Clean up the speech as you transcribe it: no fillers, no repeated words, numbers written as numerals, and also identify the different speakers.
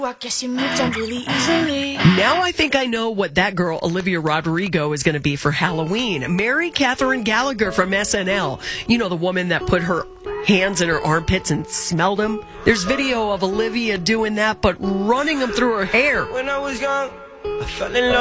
Speaker 1: I guess you moved on really easily.
Speaker 2: Now I think I know what that girl, Olivia Rodrigo, is going to be for Halloween. Mary Catherine Gallagher from SNL. You know, the woman that put her hands in her armpits and smelled them. There's video of Olivia doing that, but running them through her hair.
Speaker 3: When I was young, I fell in love.